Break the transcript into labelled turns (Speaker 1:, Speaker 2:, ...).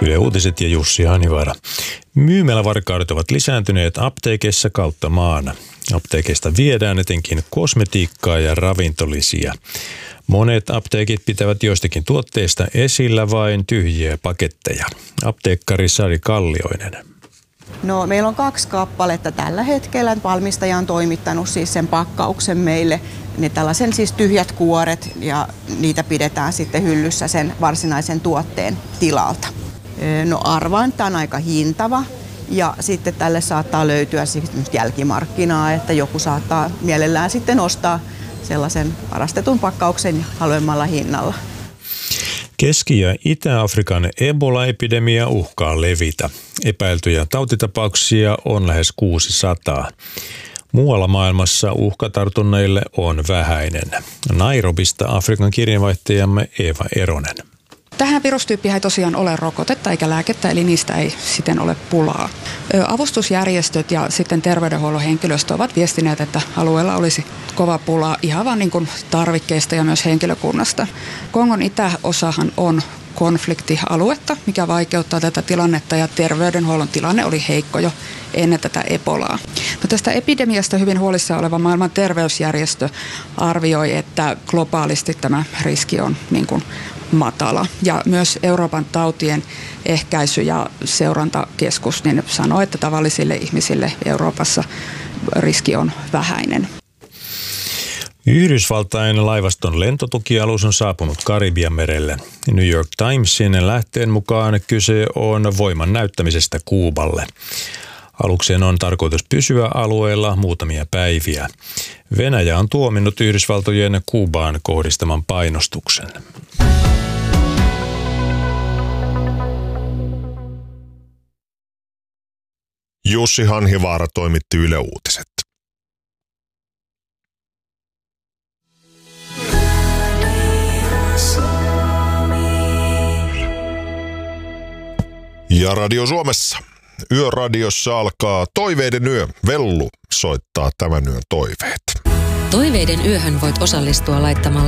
Speaker 1: Yle Uutiset ja Jussi Hanivaara. Myymälävarkaudet ovat lisääntyneet apteekeissa kautta maan. Apteekeista viedään etenkin kosmetiikkaa ja ravintolisia. Monet apteekit pitävät joistakin tuotteista esillä vain tyhjiä paketteja. Apteekkari Sari Kallioinen.
Speaker 2: No, meillä on 2 kappaletta tällä hetkellä. Valmistaja on toimittanut siis sen pakkauksen meille. Ne tällaisen siis tyhjät kuoret ja niitä pidetään sitten hyllyssä sen varsinaisen tuotteen tilalta. No, arvaan, että tämä on aika hintava ja sitten tälle saattaa löytyä jälkimarkkinaa, että joku saattaa mielellään sitten ostaa sellaisen varastetun pakkauksen halvemmalla hinnalla.
Speaker 1: Keski- ja Itä-Afrikan Ebola-epidemia uhkaa levitä. Epäiltyjä tautitapauksia on lähes 600. Muualla maailmassa uhka tartunneille on vähäinen. Nairobista Afrikan kirjeenvaihtajamme Eeva Eronen.
Speaker 3: Tähän virustyyppiin ei tosiaan ole rokotetta eikä lääkettä, eli niistä ei siten ole pulaa. Avustusjärjestöt ja sitten terveydenhuollon henkilöstö ovat viestineet, että alueella olisi kova pula ihan vaan niin kuin tarvikkeista ja myös henkilökunnasta. Kongon itäosahan on konfliktialuetta, mikä vaikeuttaa tätä tilannetta ja terveydenhuollon tilanne oli heikko jo ennen tätä Ebolaa. No, tästä epidemiasta hyvin huolissaan oleva maailman terveysjärjestö arvioi, että globaalisti tämä riski on niin kuin matala. Ja myös Euroopan tautien ehkäisy- ja seurantakeskus niin sanoo, että tavallisille ihmisille Euroopassa riski on vähäinen.
Speaker 1: Yhdysvaltain laivaston lentotukialus on saapunut Karibianmerelle. New York Timesin lähteen mukaan kyse on voiman näyttämisestä Kuuballe. Aluksen on tarkoitus pysyä alueella muutamia päiviä. Venäjä on tuominnut Yhdysvaltojen Kuubaan kohdistaman painostuksen.
Speaker 4: Jussi Hanhivaara toimitti Yle Uutiset. Ja Radio Suomessa. Yöradiossa alkaa Toiveiden yö. Vellu soittaa tämän yön toiveet.
Speaker 5: Toiveiden yöhön voit osallistua laittamalla